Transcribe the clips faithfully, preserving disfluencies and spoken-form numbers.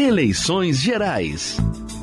Eleições Gerais.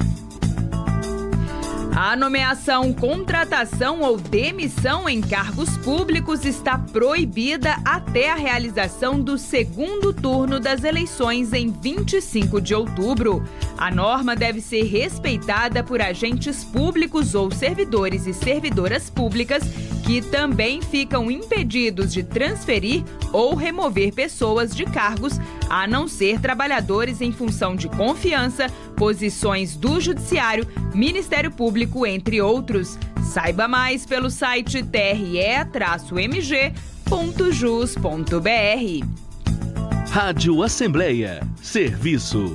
A nomeação, contratação ou demissão em cargos públicos está proibida até a realização do segundo turno das eleições em vinte e cinco de outubro. A norma deve ser respeitada por agentes públicos ou servidores e servidoras públicas que também ficam impedidos de transferir ou remover pessoas de cargos, a não ser trabalhadores em função de confiança, posições do Judiciário, Ministério Público, entre outros. Saiba mais pelo site t r e traço m g ponto jus ponto b r. Rádio Assembleia. Serviço.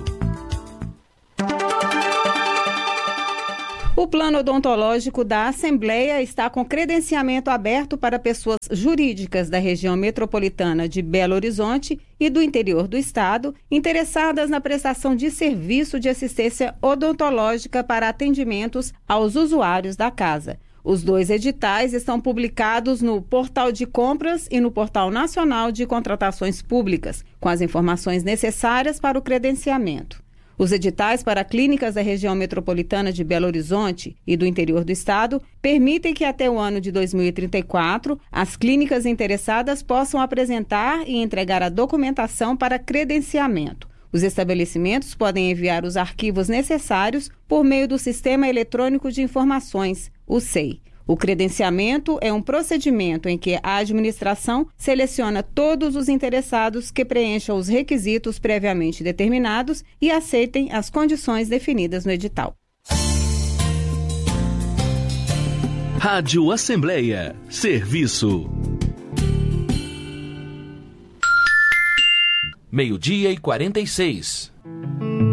O plano odontológico da Assembleia está com credenciamento aberto para pessoas jurídicas da região metropolitana de Belo Horizonte e do interior do estado, interessadas na prestação de serviço de assistência odontológica para atendimentos aos usuários da casa. Os dois editais estão publicados no Portal de Compras e no Portal Nacional de Contratações Públicas, com as informações necessárias para o credenciamento. Os editais para clínicas da região metropolitana de Belo Horizonte e do interior do estado permitem que até o ano de dois mil e trinta e quatro as clínicas interessadas possam apresentar e entregar a documentação para credenciamento. Os estabelecimentos podem enviar os arquivos necessários por meio do Sistema Eletrônico de Informações, o S E I. O credenciamento é um procedimento em que a administração seleciona todos os interessados que preencham os requisitos previamente determinados e aceitem as condições definidas no edital. Rádio Assembleia. Serviço. Meio-dia e quarenta e seis.